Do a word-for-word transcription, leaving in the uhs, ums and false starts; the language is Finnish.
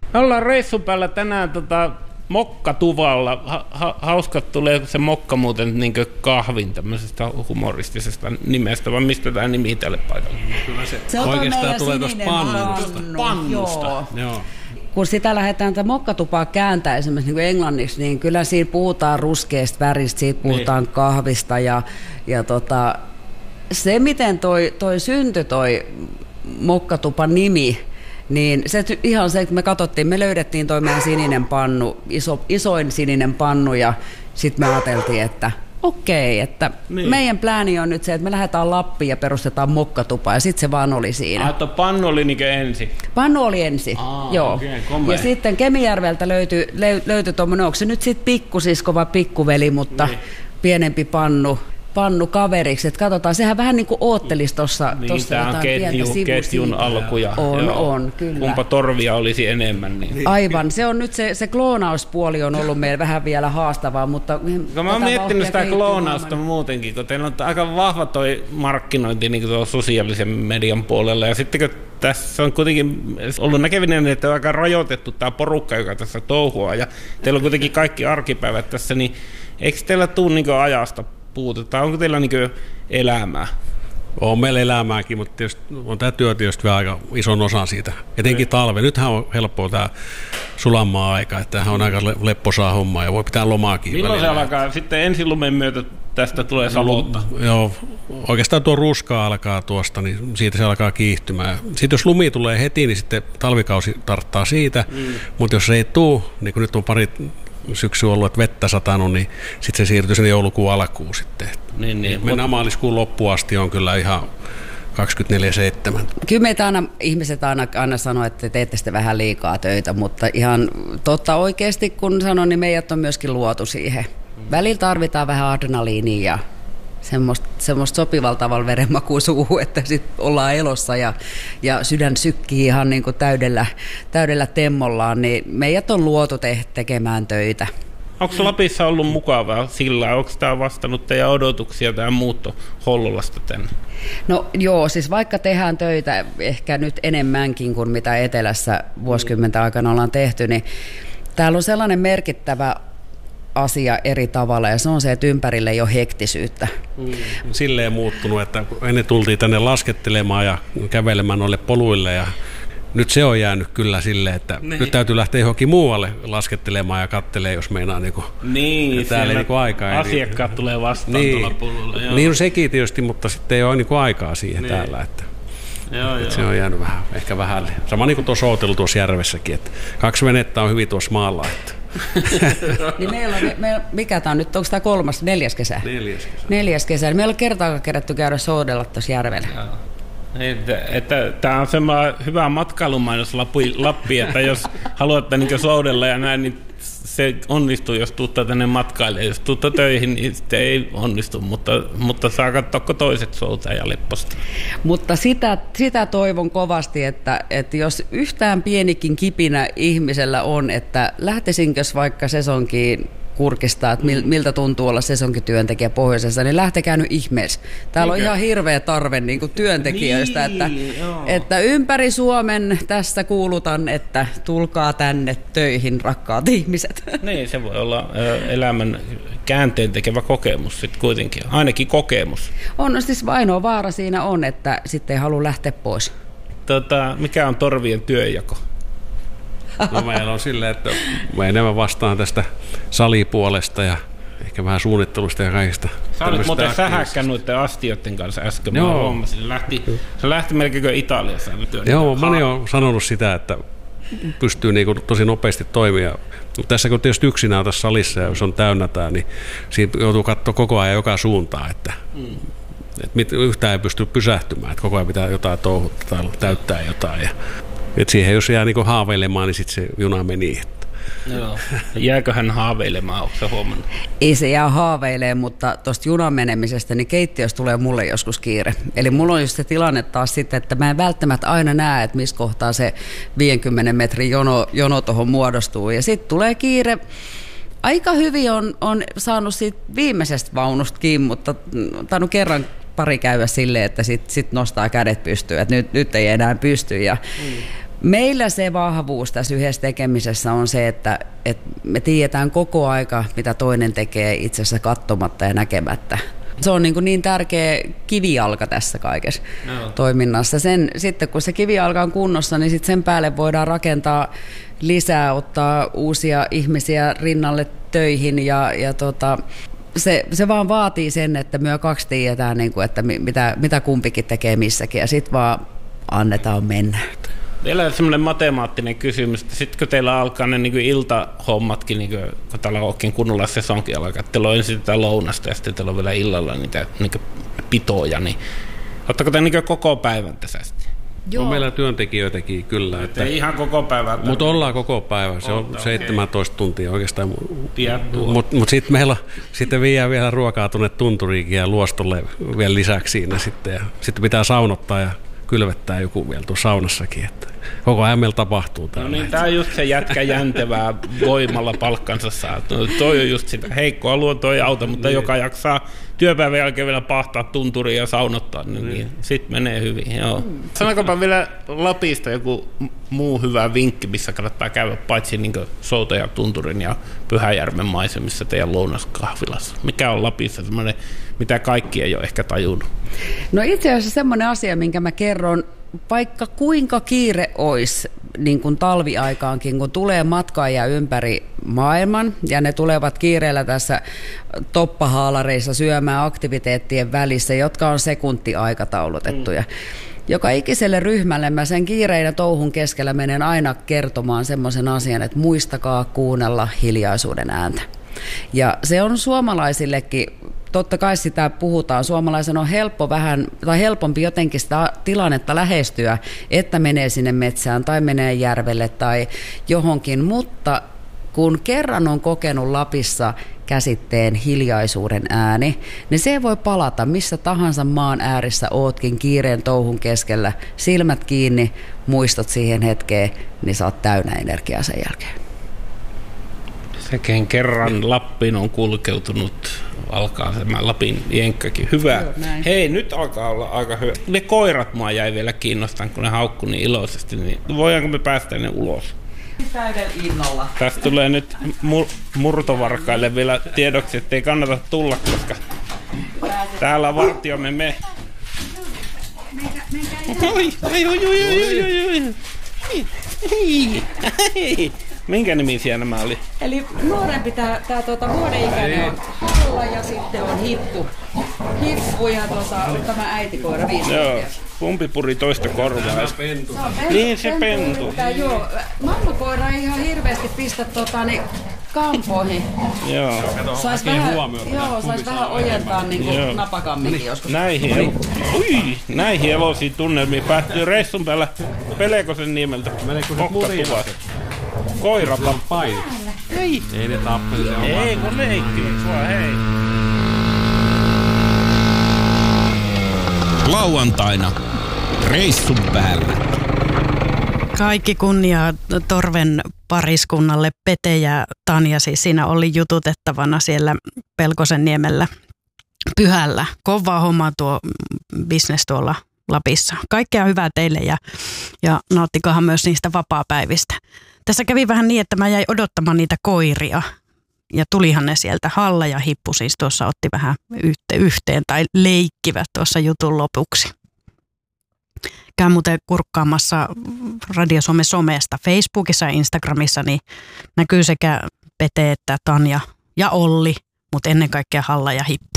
Me ollaan reissun päällä tänään tota, mokkatuvalla. Ha- ha- hauskat tulee se mokka muuten niin kahvin tämmöisestä humoristisesta nimestä, vai mistä tämä nimi tälle paikalle? Kyllä se, se oikeastaan tulee tuosta pannusta. Pannu. Pannusta. Joo. Joo. Kun sitä lähdetään tätä mokkatupaa kääntää esimerkiksi niin englanniksi, niin kyllä siinä puhutaan ruskeasta väristä, siitä puhutaan niin. kahvista ja, ja tota, se miten toi, toi syntyi toi mokkatupan nimi, niin se ihan se, että me katsottiin, me löydettiin toi meidän sininen pannu, iso, isoin sininen pannu ja sitten me ajateltiin, että okei, että niin. meidän plääni on nyt se, että me lähdetään Lappiin ja perustetaan mokkatupa ja sitten se vaan oli siinä. Ah, että pannu oli niin ensin? Pannu oli ensin, Aa, joo. Okay, ja sitten Kemijärveltä löytyi, löytyi tuommoinen, onko se nyt sitten pikkusisko vai pikkuveli, mutta niin. pienempi pannu. pannu kaveriksi, että katsotaan, sehän vähän niin kuin oottelisi tuossa niin, jotain ketju, ketjun alkuja. On, joo. on, kyllä. Kumpa torvia olisi enemmän. Niin. Aivan, se on nyt se, se kloonauspuoli on ollut meillä vähän vielä haastavaa, mutta... Mä oon miettinyt sitä kloonausta muutenkin, kun teillä on aika vahva toi markkinointi niin kuin sosiaalisen median puolella, ja sitten kun tässä on kuitenkin ollut näkevinen, että on aika rajoitettu tämä porukka, joka tässä touhuaa, ja teillä on kuitenkin kaikki arkipäivät tässä, niin eikö teillä tule niin ajasta puutetta? Onko teillä niin elämää? On meillä elämääkin, mutta tietysti on tämä työ tietysti vielä aika ison osan siitä. Etenkin talve. Nythän on helppoa tämä sulamaa aika, että tämähän on aika lepposaa hommaa ja voi pitää lomaakin. Milloin välillä. se alkaa? Sitten ensi lumen myötä tästä tulee salotta. Joo, oikeastaan tuo ruska alkaa tuosta, niin siitä se alkaa kiihtymään. Sitten jos lumi tulee heti, niin sitten talvikausi tarttaa siitä, mm. mutta jos se ei tule, niin kuin nyt on pari syksy ollut, että vettä satanut, niin sitten se siirtyy sinne joulukuun alkuun sitten. Niin, niin. Mennään maaliskuun loppuun asti on kyllä ihan kaksikymmentäneljä seitsemän. Kyllä meitä aina, ihmiset aina, aina sanoo, että teette sitten vähän liikaa töitä, mutta ihan totta oikeasti kun sanon, niin meidät on myöskin luotu siihen. Välillä tarvitaan vähän adrenaliinia ja semmoista, semmoista sopivalla tavalla verenmakua suuhun, että sitten ollaan elossa ja, ja sydän sykkii ihan niin kuin täydellä, täydellä temmollaan, niin meidät on luotu te- tekemään töitä. Onko Lapissa ollut mukavaa sillä? Onko tämä vastannut teidän odotuksia, tämä muutto Hollolasta tänne? No joo, siis vaikka tehdään töitä ehkä nyt enemmänkin kuin mitä Etelässä vuosikymmentä aikana ollaan tehty, niin täällä on sellainen merkittävä asia eri tavalla, ja se on se, että ympärille ei ole hektisyyttä. Mm. Silleen muuttunut, että ennen tultiin tänne laskettelemaan ja kävelemään noille poluille, ja nyt se on jäänyt kyllä silleen, että niin. nyt täytyy lähteä johonkin muualle laskettelemaan ja kattelee, jos meinaa niin kuin, niin, täällä niin aikaa. Asiakkaat tulee vastaan niin, tuolla polulla. Joo. Niin on sekin tietysti, mutta sitten ei ole niin kuin aikaa siihen niin. täällä. Että, joo, että joo. se on jäänyt vähän, ehkä vähälle. Sama niin kuin tuossa ootelu tuossa järvessäkin, että kaksi venettä on hyvin tuossa maalla. Että. niin meillä on, me, mikä tämä on nyt, onko tämä kolmas, neljäs kesä? Neljäs kesä. Neljäs kesä. Meillä on kertaakaan kerätty käydä soudella tuossa järvellä. Joo. Että, että tämä on semmoinen hyvä matkailumainos Lappi, Lappi, että jos haluatte niin soudella ja näin, niin se onnistuu, jos tuuttaa tänne matkaille. Jos tuuttaa töihin, niin sitten ei onnistu, mutta, mutta saa katsoa toiset soutaa ja lepposta. Mutta sitä, sitä toivon kovasti, että, että jos yhtään pienikin kipinä ihmisellä on, että lähtesinkös vaikka sesonkiin kurkistaa, että miltä tuntuu olla sesonkityöntekijä pohjoisessa, niin lähtekää nyt ihmeessä. Täällä Mikä? on ihan hirveä tarve niin kuin työntekijöistä, niin, että, että ympäri Suomen tässä kuulutan, että tulkaa tänne töihin, rakkaat ihmiset. Niin, se voi olla elämän käänteen tekevä kokemus sitten kuitenkin, ainakin kokemus. On, no siis ainoa vaara siinä on, että sitten ei halua lähteä pois. Tota, mikä on torvien työnjako? No meillä on silleen, että mä enemmän vastaan tästä salipuolesta ja ehkä vähän suunnittelusta ja kaikista. Sä olet muuten sähäkkä noiden astioiden kanssa äsken. Joo. Se lähti, se lähti melkein kuin Italiassa. Joo, moni on sanonut sitä, että pystyy niin kuin tosi nopeasti toimia. Mutta tässä kun tietysti yksinään tässä salissa ja jos on täynnä tämä, niin siinä joutuu katsoa koko ajan joka suuntaan, että mm. et yhtään ei pysty pysähtymään, että koko ajan pitää jotain touhuttaa tai täyttää jotain. Ja et siihen jos jää niinku haaveilemaan, niin sitten se juna meni. Joo. Jääkö hän haaveilemaan, onko sä huomannut? Ei se jää haaveilemaan, mutta tuosta junan menemisestä, niin keittiössä tulee mulle joskus kiire. Eli mulla on just se tilanne taas sitten, että mä en välttämättä aina näe, että missä kohtaa se viidenkymmenen metrin jono, jono tuohon muodostuu. Ja sitten tulee kiire. Aika hyvin on, on saanut siitä viimeisestä vaunusta kiinni, mutta tainnut kerran pari käydä silleen, että sitten sit nostaa kädet pystyyn, että nyt, nyt ei enää pysty. Ja mm. Meillä se vahvuus tässä yhdessä tekemisessä on se, että, että me tiedetään koko aika, mitä toinen tekee itse asiassa katsomatta ja näkemättä. Se on niin, kuin niin tärkeä kivijalka tässä kaikessa no. toiminnassa. Sen, sitten kun se kivijalka on kunnossa, niin sitten sen päälle voidaan rakentaa lisää, ottaa uusia ihmisiä rinnalle töihin ja, ja tota, se, se vaan vaatii sen, että me kaksi tiedetään, niin kuin, että mitä, mitä kumpikin tekee missäkin ja sitten vaan annetaan mennä. Vielä semmoinen matemaattinen kysymys, että sitten kun teillä alkaa ne niin kuin iltahommatkin, niin kuin, kun täällä on oikein kunnolla sesonkin alkaa, että teillä on ensin tätä lounasta ja sitten teillä on vielä illalla niitä niin kuin pitoja, niin ottaako te niin kuin koko päivän tässä sitten? Joo. On meillä työntekijöitäkin kyllä. Että, ei ihan koko päivän. Mutta ollaan koko päivä, se on okay. seitsemäntoista tuntia oikeastaan. Mutta mut sitten meillä sitten viedään vielä ruokaa tuonne tunturiinkin ja luostolle vielä lisäksi siinä sitten. Ja sitten pitää saunottaa ja kylvettää joku vielä tuossa saunassakin, että koko ajan meillä tapahtuu täällä. No niin, tää on just se jätkä jäntevää voimalla palkkansa saa. No, toi on just sitä heikkoa luontoa ei auta, mutta niin. joka jaksaa työpäivän jälkeen vielä pahtaa tunturiin ja saunottaa, niin, niin. niin sit menee hyvin. Joo. Mm. Sanokopa vielä Lapista joku muu hyvä vinkki, missä kannattaa käydä, paitsi niin Souta ja Tunturin ja Pyhäjärven maisemissa teidän lounaskahvilassa. Mikä on Lapissa semmoinen, mitä kaikki ei ole ehkä tajunnut? No itse asiassa semmoinen asia, minkä mä kerron, vaikka kuinka kiire olisi niin kuin talviaikaankin, kun tulee matkaajia ympäri maailman ja ne tulevat kiireellä tässä toppahaalareissa syömään aktiviteettien välissä, jotka on sekuntiaikataulutettuja. Mm. Joka ikiselle ryhmälle mä sen kiireiden touhun keskellä menen aina kertomaan semmoisen asian, että muistakaa kuunnella hiljaisuuden ääntä. Ja se on suomalaisillekin, totta kai sitä puhutaan, suomalaisen on helppo vähän, tai helpompi jotenkin sitä tilannetta lähestyä, että menee sinne metsään tai menee järvelle tai johonkin, mutta kun kerran on kokenut Lapissa käsitteen hiljaisuuden ääni, niin se voi palata missä tahansa maan äärissä ootkin kiireen touhun keskellä, silmät kiinni, muistat siihen hetkeen, niin sä oot täynnä energiaa sen jälkeen. Sekin kerran Lappiin on kulkeutunut, alkaa tämä Lapin jenkkäkin. Hyvä. Joo, hei, nyt alkaa olla aika hyvä. Ne koirat mua jäi vielä kiinnostaan, kun ne haukkui niin iloisesti. Niin voidaanko me päästä ne ulos? Täydellä innolla. Tästä tulee nyt mur- murtovarkaille vielä tiedoksi, että ei kannata tulla, koska täällä vartiomme me. Oi, oi, oi, oi, oi, oi, oi. Hei. Minkä nimisiä nämä oli? Eli nuorempi tämä, tämä tuota, vuodenikäinen on Halla ja sitten on Hippu. Hippu ja tuota, tämä äitikoira viisi. Joo, kumpi puri toista korvaa. Se on pentu. Niin se pentu. pentu. Joo, mammakoira ei ihan hirveästi pistä tota, niin, kampoihin. Joo. Sais vähän, joo, sais vähän ojentaa niin kuin napakamminkin joskus. Näihin, el- Ui, näihin eloisiin tunnelmiin päättyy reissun päällä Pelekosen niemeltä. Kokkatuvassa. Koirapa paini. Ei. Ei ne tappeli. Ei kun leikki. Hei. Lauantaina reissun päällä. Kaikki kunnia Torven pariskunnalle. Pete ja Tanja siis siinä oli jututettavana siellä Pelkosenniemellä pyhällä. Kovaa homma tuo business tuolla Lapissa. Kaikkea hyvää teille ja, ja nauttikahan myös niistä vapaapäivistä. Tässä kävi vähän niin, että mä jäin odottamaan niitä koiria ja tulihan ne sieltä. Halla ja Hippu siis tuossa otti vähän yhteen tai leikkivät tuossa jutun lopuksi. Käyn muuten kurkkaamassa Radio Suomen somesta Facebookissa ja Instagramissa, niin näkyy sekä Pete että Tanja ja Olli, mutta ennen kaikkea Halla ja Hippu.